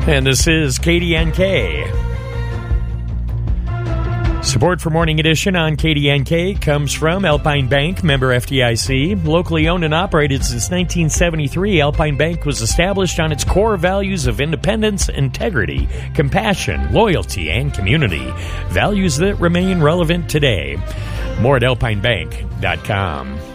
And this is KDNK. Support for Morning Edition on KDNK comes from Alpine Bank, member FDIC. Locally owned and operated since 1973, Alpine Bank was established on its core values of independence, integrity, compassion, loyalty, and community. Values that remain relevant today. More at alpinebank.com.